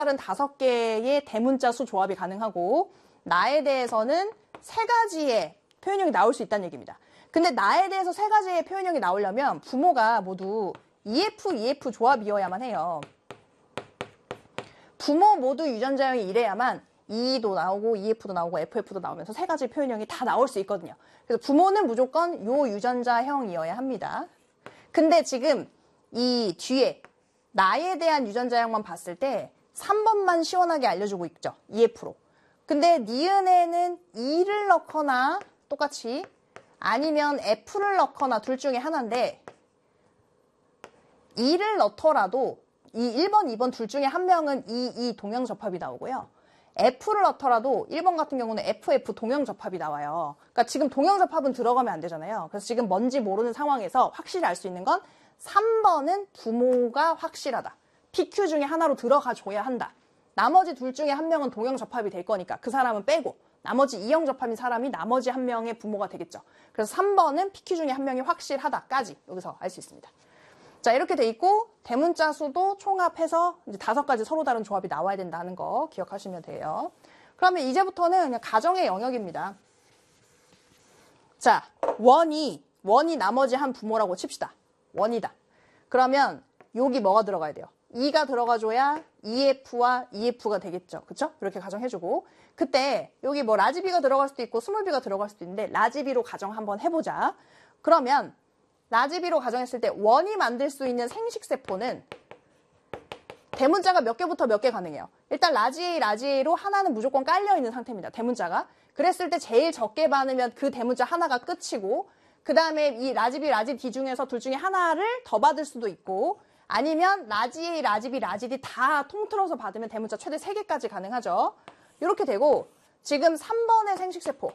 다른 5개의 대문자 수 조합이 가능하고 나에 대해서는 3가지의 표현형이 나올 수 있다는 얘기입니다. 근데 나에 대해서 3가지의 표현형이 나오려면 부모가 모두 EF 조합이어야만 해요. 부모 모두 유전자형이 이래야만 E도 나오고 EF도 나오고 FF도 나오면서 3가지 표현형이 다 나올 수 있거든요. 그래서 부모는 무조건 요 유전자형이어야 합니다. 근데 지금 이 뒤에 나에 대한 유전자형만 봤을 때 3번만 시원하게 알려주고 있죠. EF로. 근데 니은에는 E를 넣거나 똑같이 아니면 F를 넣거나 둘 중에 하나인데 E를 넣더라도 이 1번, 2번 둘 중에 한 명은 E 동형접합이 나오고요. F를 넣더라도 1번 같은 경우는 FF 동형접합이 나와요. 그러니까 지금 동형접합은 들어가면 안 되잖아요. 그래서 지금 뭔지 모르는 상황에서 확실히 알 수 있는 건 3번은 부모가 확실하다. PQ 중에 하나로 들어가 줘야 한다. 나머지 둘 중에 한 명은 동형접합이 될 거니까 그 사람은 빼고 나머지 E형접합인 사람이 나머지 한 명의 부모가 되겠죠. 그래서 3번은 PQ 중에 한 명이 확실하다까지 여기서 알 수 있습니다. 자, 이렇게 돼 있고 대문자 수도 총합해서 이제 5가지 서로 다른 조합이 나와야 된다는 거 기억하시면 돼요. 그러면 이제부터는 그냥 가정의 영역입니다. 자, 원이 나머지 한 부모라고 칩시다. 원이다. 그러면 여기 뭐가 들어가야 돼요? E가 들어가줘야 EF와 EF가 되겠죠. 그쵸? 이렇게 가정해주고 그때 여기 뭐 라지 B가 들어갈 수도 있고 스몰 B가 들어갈 수도 있는데 라지 B로 가정 한번 해보자. 그러면 라지 B로 가정했을 때 원이 만들 수 있는 생식세포는 대문자가 몇 개부터 몇 개 가능해요. 일단 라지 A로 하나는 무조건 깔려있는 상태입니다. 대문자가. 그랬을 때 제일 적게 받으면 그 대문자 하나가 끝이고 그 다음에 이 라지 B, 라지 D 중에서 둘 중에 하나를 더 받을 수도 있고 아니면 라지 A, 라지 B, 라지 D 다 통틀어서 받으면 대문자 최대 3개까지 가능하죠. 이렇게 되고 지금 3번의 생식세포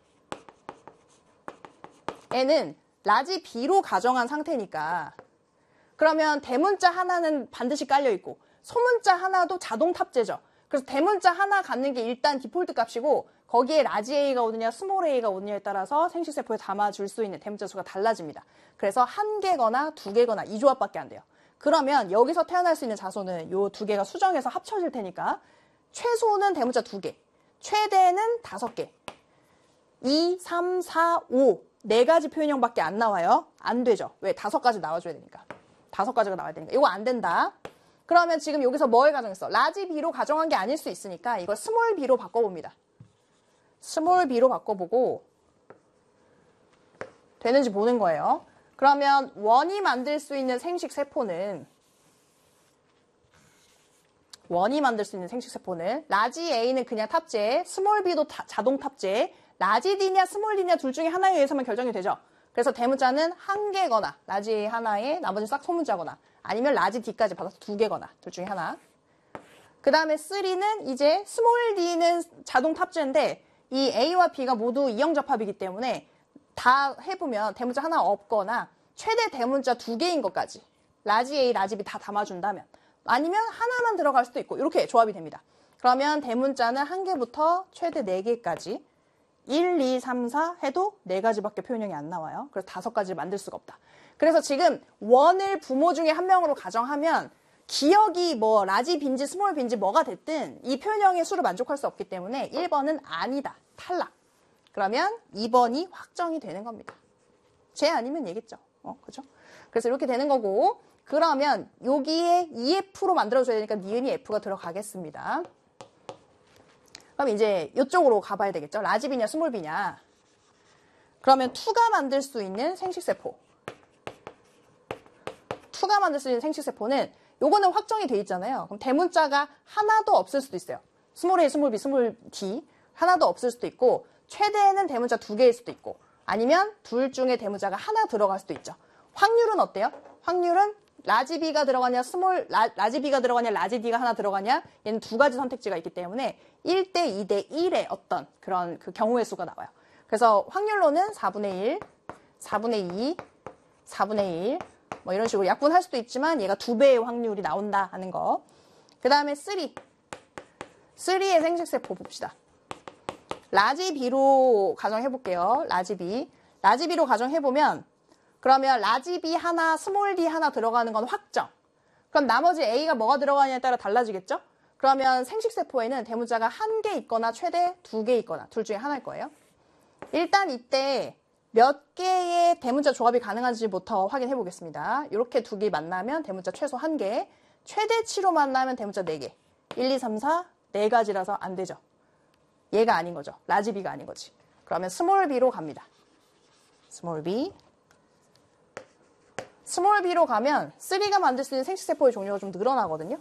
에는 라지 B로 가정한 상태니까 그러면 대문자 하나는 반드시 깔려있고 소문자 하나도 자동 탑재죠. 그래서 대문자 하나 갖는 게 일단 디폴트 값이고 거기에 라지 A가 오느냐 스몰 A가 오느냐에 따라서 생식세포에 담아줄 수 있는 대문자 수가 달라집니다. 그래서 1개거나 2개거나 이 조합밖에 안 돼요. 그러면 여기서 태어날 수 있는 자손은 요 2개가 수정해서 합쳐질 테니까 최소는 대문자 2개, 최대는 5개, 2, 3, 4, 5 4가지 표현형밖에 안 나와요. 안 되죠. 왜? 5가지 나와줘야 되니까. 5가지가 나와야 되니까. 이거 안 된다. 그러면 지금 여기서 뭘 가정했어? 라지 B로 가정한 게 아닐 수 있으니까 이걸 스몰 B로 바꿔봅니다. 스몰 B로 바꿔보고 되는지 보는 거예요. 그러면 원이 만들 수 있는 생식세포는 라지 A는 그냥 탑재, 스몰 B도 자동 탑재, 라지 D냐 스몰 D냐 둘 중에 하나에 의해서만 결정이 되죠. 그래서 대문자는 1개거나 라지 A 하나에 나머지 싹 소문자거나 아니면 라지 D까지 받아서 2개거나 둘 중에 하나. 그 다음에 3는 이제 스몰 D는 자동 탑재인데 이 A와 B가 모두 E형접합이기 때문에 다 해보면 대문자 하나 없거나 최대 대문자 2개인 것까지 라지 A, 라지 B 다 담아준다면 아니면 하나만 들어갈 수도 있고 이렇게 조합이 됩니다. 그러면 대문자는 1개부터 최대 4개까지 1, 2, 3, 4 해도 4가지밖에 표현형이 안 나와요. 그래서 5가지를 만들 수가 없다. 그래서 지금 원을 부모 중에 한 명으로 가정하면 기억이 뭐 라지 B인지 스몰 B인지 뭐가 됐든 이 표현형의 수를 만족할 수 없기 때문에 1번은 아니다. 탈락. 그러면 2번이 확정이 되는 겁니다. 제 아니면 얘겠죠. 그죠? 그래서 이렇게 되는 거고 그러면 여기에 EF로 만들어줘야 되니까 니은이 F가 들어가겠습니다. 그럼 이제 이쪽으로 가봐야 되겠죠. 라지 B냐 스몰 B냐. 그러면 2가 만들 수 있는 생식세포는 요거는 확정이 돼 있잖아요. 그럼 대문자가 하나도 없을 수도 있어요. 스몰 A, 스몰 B, 스몰 D 하나도 없을 수도 있고 최대는 대문자 2개일 수도 있고 아니면 둘 중에 대문자가 하나 들어갈 수도 있죠. 확률은 어때요? 확률은 라지 B가 들어가냐, 라지 B가 들어가냐, 라지 D가 하나 들어가냐, 얘는 2가지 선택지가 있기 때문에 1대 2대 1의 어떤 그런 그 경우의 수가 나와요. 그래서 확률로는 4분의 1, 4분의 2, 4분의 1, 뭐 이런 식으로 약분할 수도 있지만 얘가 2배의 확률이 나온다 하는 거. 그 다음에 3의 생식세포 봅시다. 라지 B로 가정해볼게요. 라지 B로 가정해보면 그러면 라지 B 하나, 스몰 D 하나 들어가는 건 확정. 그럼 나머지 A가 뭐가 들어가냐에 따라 달라지겠죠? 그러면 생식세포에는 대문자가 1개 있거나 최대 2개 있거나 둘 중에 하나일 거예요. 일단 이때 몇 개의 대문자 조합이 가능한지부터 확인해 보겠습니다. 이렇게 2개 만나면 대문자 최소 1개, 최대치로 만나면 대문자 4개. 1, 2, 3, 4, 4가지라서 안 되죠. 얘가 아닌 거죠. 라지 b가 아닌 거지. 그러면 스몰 b로 갑니다. 스몰 b. 스몰 b로 가면 3가 만들 수 있는 생식세포의 종류가 좀 늘어나거든요.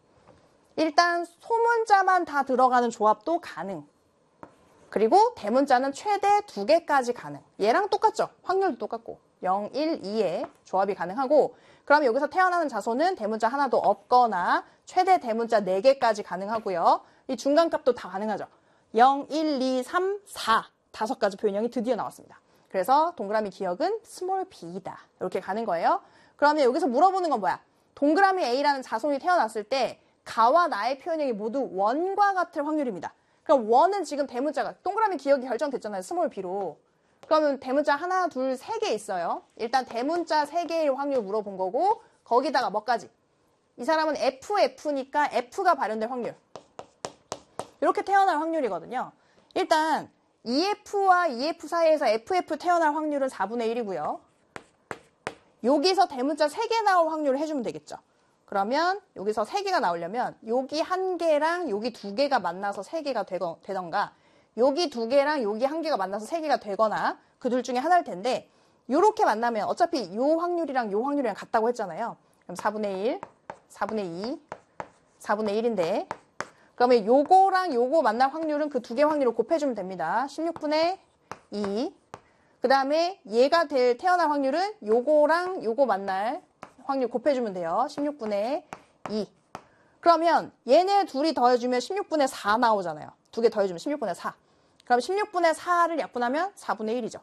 일단 소문자만 다 들어가는 조합도 가능. 그리고 대문자는 최대 2개까지 가능. 얘랑 똑같죠? 확률도 똑같고 0, 1, 2의 조합이 가능하고 그럼 여기서 태어나는 자손은 대문자 하나도 없거나 최대 대문자 4개까지 가능하고요. 이 중간값도 다 가능하죠. 0, 1, 2, 3, 4 5가지 표현형이 드디어 나왔습니다. 그래서 동그라미 기억은 스몰 b이다. 이렇게 가는 거예요. 그러면 여기서 물어보는 건 뭐야? 동그라미 A라는 자손이 태어났을 때 가와 나의 표현형이 모두 1과 같을 확률입니다. 그럼 1은 지금 대문자가 동그라미 기억이 결정됐잖아요. 스몰 b로. 그러면 대문자 하나, 둘, 3개 있어요. 일단 대문자 3개의 확률 물어본 거고 거기다가 뭐까지? 이 사람은 FF니까 F가 발현될 확률. 이렇게 태어날 확률이거든요. 일단 EF와 EF 사이에서 FF 태어날 확률은 4분의 1이고요. 여기서 대문자 3개 나올 확률을 해주면 되겠죠. 그러면 여기서 3개가 나오려면 여기 1개랑 여기 2개가 만나서 3개가 되던가 여기 2개랑 여기 1개가 만나서 3개가 되거나 그 둘 중에 하나일 텐데 이렇게 만나면 어차피 이 확률이랑 이 확률이랑 같다고 했잖아요. 그럼 4분의 1, 4분의 2, 4분의 1인데 그러면 요거랑 요거 만날 확률은 그 2개 확률을 곱해주면 됩니다. 16분의 2. 그 다음에 얘가 태어날 확률은 요거랑 요거 만날 확률 곱해주면 돼요. 16분의 2. 그러면 얘네 둘이 더해주면 16분의 4 나오잖아요. 2개 더해주면 16분의 4. 그럼 16분의 4를 약분하면 4분의 1이죠.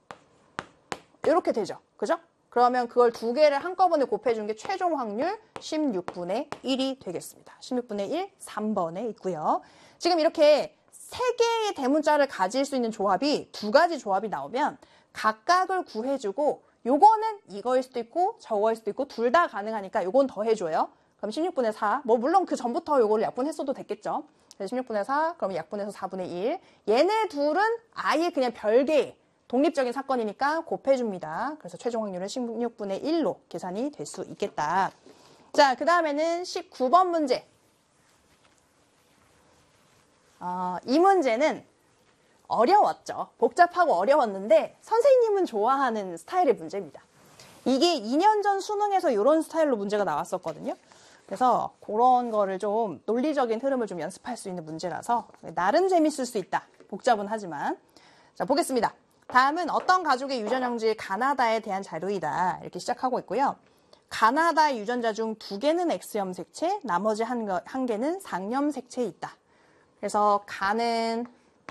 이렇게 되죠. 그죠? 그러면 그걸 2개를 한꺼번에 곱해주는 게 최종 확률 16분의 1이 되겠습니다. 16분의 1, 3번에 있고요. 지금 이렇게 3개의 대문자를 가질 수 있는 조합이 2가지 조합이 나오면 각각을 구해주고 요거는 이거일 수도 있고 저거일 수도 있고 둘 다 가능하니까 요건 더해줘요. 그럼 16분의 4. 뭐 물론 그 전부터 요거를 약분했어도 됐겠죠. 그래서 16분의 4. 그러면 약분해서 4분의 1. 얘네 둘은 아예 그냥 별개의 독립적인 사건이니까 곱해줍니다. 그래서 최종 확률은 16분의 1로 계산이 될 수 있겠다. 자, 그 다음에는 19번 문제. 이 문제는 어려웠죠. 복잡하고 어려웠는데 선생님은 좋아하는 스타일의 문제입니다. 이게 2년 전 수능에서 이런 스타일로 문제가 나왔었거든요. 그래서 그런 거를 좀 논리적인 흐름을 좀 연습할 수 있는 문제라서 나름 재밌을 수 있다. 복잡은 하지만. 자, 보겠습니다. 다음은 어떤 가족의 유전형질 가나다에 대한 자료이다. 이렇게 시작하고 있고요. 가나다의 유전자 중 2개는 X염 색채, 나머지 한 개는 상염 색채에 있다. 그래서 가는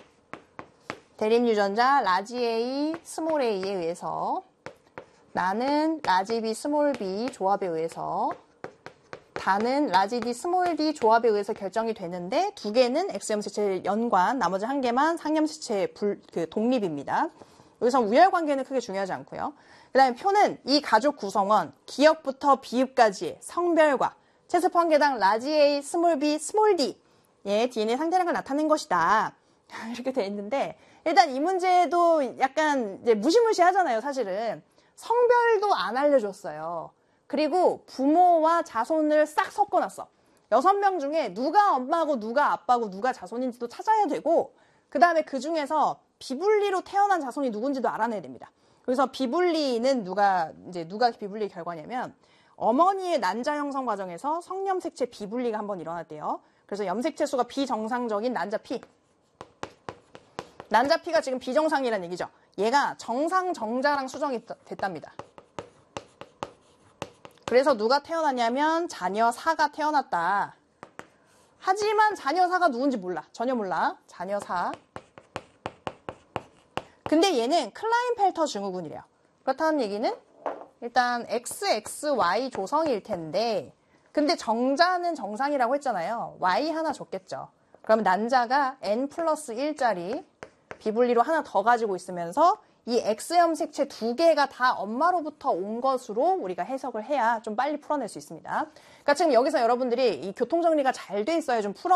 대립 유전자 라지 A, 스몰 A에 의해서 나는 라지 B, 스몰 B 조합에 의해서 다는 라지 D, 스몰 D 조합에 의해서 결정이 되는데 2개는 X염 색채 연관, 나머지 1개만 상염 색채 독립입니다. 여기서 우열 관계는 크게 중요하지 않고요. 그 다음에 표는 이 가족 구성원, 기억부터 비읍까지의 성별과 채세포 한 개당 라지 A, 스몰 B, 스몰 D 의 DNA 상대량을 나타낸 것이다. 이렇게 돼 있는데 일단 이 문제도 약간 이제 무시무시하잖아요, 사실은. 성별도 안 알려줬어요. 그리고 부모와 자손을 싹 섞어놨어. 6명 중에 누가 엄마고 누가 아빠고 누가 자손인지도 찾아야 되고 그 다음에 그 중에서 비분리로 태어난 자손이 누군지도 알아내야 됩니다. 그래서 비분리는 누가 비분리 결과냐면 어머니의 난자 형성 과정에서 성염색체 비분리가 한번 일어났대요. 그래서 염색체 수가 비정상적인 난자 P. 난자 P가 지금 비정상이라는 얘기죠. 얘가 정상 정자랑 수정이 됐답니다. 그래서 누가 태어났냐면 자녀 4가 태어났다. 하지만 자녀 4가 누군지 몰라. 전혀 몰라. 자녀 4. 근데 얘는 클라인펠터 증후군이래요. 그렇다는 얘기는 일단 XXY 조성일 텐데 근데 정자는 정상이라고 했잖아요. Y 하나 줬겠죠. 그러면 난자가 N+1짜리 비분리로 하나 더 가지고 있으면서 이 X형 색채 두 개가 다 엄마로부터 온 것으로 우리가 해석을 해야 좀 빨리 풀어낼 수 있습니다. 그러니까 지금 여기서 여러분들이 이 교통정리가 잘 돼 있어야 좀